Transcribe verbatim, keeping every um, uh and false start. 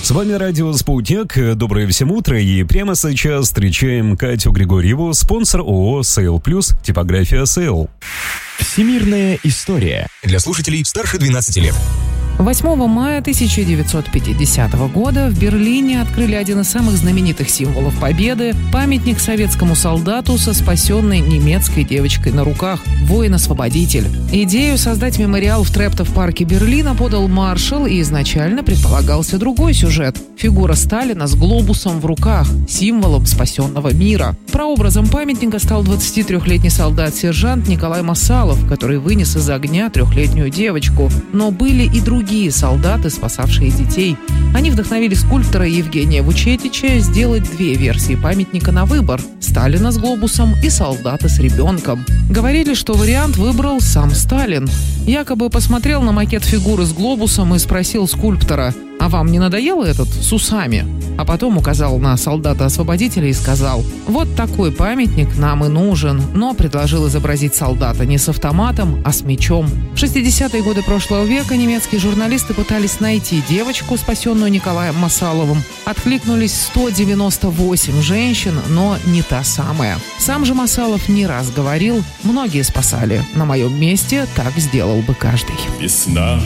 С вами радио «Спутник». Доброе всем утро. И прямо сейчас встречаем Катю Григорьеву, спонсор ООО «Сейл Плюс», типография «Сейл». Всемирная история. Для слушателей старше двенадцати лет. восьмого мая тысяча девятьсот пятидесятого года в Берлине открыли один из самых знаменитых символов Победы – памятник советскому солдату со спасенной немецкой девочкой на руках – воин-освободитель. Идею создать мемориал в Трептов-парке Берлина подал маршал, и изначально предполагался другой сюжет – фигура Сталина с глобусом в руках, символом спасенного мира. Прообразом памятника стал двадцатитрёхлетний солдат-сержант Николай Масалов, который вынес из огня трехлетнюю девочку. Но были и другие Другие солдаты, спасавшие детей. Они вдохновили скульптора Евгения Вучетича сделать две версии памятника на выбор – Сталина с глобусом и солдата с ребенком. Говорили, что вариант выбрал сам Сталин. Якобы посмотрел на макет фигуры с глобусом и спросил скульптора: «А вам не надоело этот с усами?» А потом указал на солдата-освободителя и сказал: «Вот такой памятник нам и нужен», но предложил изобразить солдата не с автоматом, а с мечом. В шестидесятые годы прошлого века немецкие журналисты пытались найти девочку, спасенную Николаем Масаловым. Откликнулись сто девяносто восемь женщин, но не та самая. Сам же Масалов не раз говорил: «Многие спасали. На моем месте так сделал бы каждый». Весна